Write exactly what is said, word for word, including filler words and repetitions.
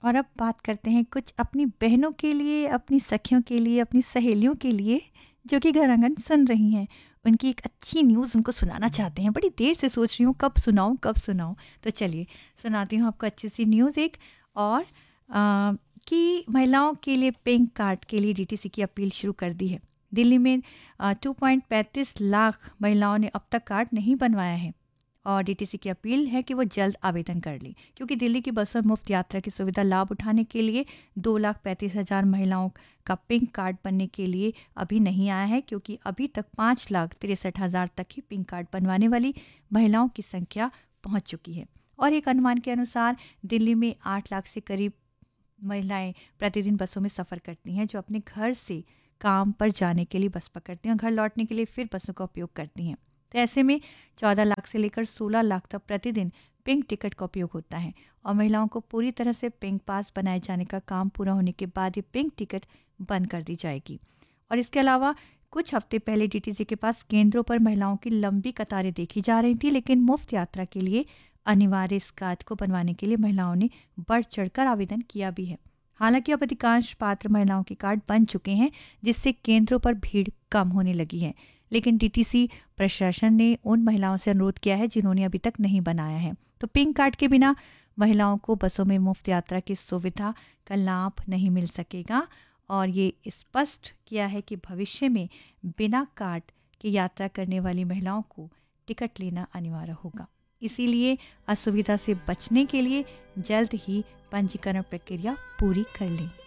और अब बात करते हैं कुछ अपनी बहनों के लिए, अपनी सखियों के लिए, अपनी सहेलियों के लिए जो कि घर आंगन सुन रही हैं। उनकी एक अच्छी न्यूज़ उनको सुनाना चाहते हैं। बड़ी देर से सोच रही हूँ कब सुनाऊँ कब सुनाऊँ। तो चलिए सुनाती हूँ आपको अच्छी सी न्यूज़ एक। और अ, कि महिलाओं के लिए पिंक कार्ड के लिए डीटीसी की अपील शुरू कर दी है। दिल्ली में टू पॉइंट पैंतीस लाख महिलाओं ने अब तक कार्ड नहीं बनवाया है और डीटीसी की अपील है कि वो जल्द आवेदन कर लें, क्योंकि दिल्ली की बसों में मुफ्त यात्रा की सुविधा लाभ उठाने के लिए दो लाख पैंतीस हज़ार महिलाओं का पिंक कार्ड बनने के लिए अभी नहीं आया है, क्योंकि अभी तक पाँच लाख तिरसठ हज़ार तक ही पिंक कार्ड बनवाने वाली महिलाओं की संख्या पहुंच चुकी है। और एक अनुमान के अनुसार दिल्ली में आठ लाख से करीब महिलाएं प्रतिदिन बसों में सफ़र करती हैं, जो अपने घर से काम पर जाने के लिए बस पकड़ती हैं और घर लौटने के लिए फिर बसों का उपयोग करती हैं। तो ऐसे में चौदह लाख से लेकर सोलह लाख तक प्रतिदिन पिंक टिकट का उपयोग होता है और महिलाओं को पूरी तरह से पिंक पास बनाए जाने का काम पूरा होने के बाद ये पिंक टिकट बंद कर दी जाएगी। और इसके अलावा कुछ हफ्ते पहले डीटीसी के पास केंद्रों पर महिलाओं की लंबी कतारें देखी जा रही थी, लेकिन मुफ्त यात्रा के लिए अनिवार्य इस कार्ड को बनवाने के लिए महिलाओं ने बढ़ चढ़कर आवेदन किया भी है। हालांकि अब अधिकांश पात्र महिलाओं के कार्ड बन चुके हैं, जिससे केंद्रों पर भीड़ कम होने लगी है। लेकिन डीटीसी प्रशासन ने उन महिलाओं से अनुरोध किया है जिन्होंने अभी तक नहीं बनाया है। तो पिंक कार्ड के बिना महिलाओं को बसों में मुफ्त यात्रा की सुविधा का लाभ नहीं मिल सकेगा और ये स्पष्ट किया है कि भविष्य में बिना कार्ड के यात्रा करने वाली महिलाओं को टिकट लेना अनिवार्य होगा। इसीलिए असुविधा से बचने के लिए जल्द ही पंजीकरण प्रक्रिया पूरी कर लें।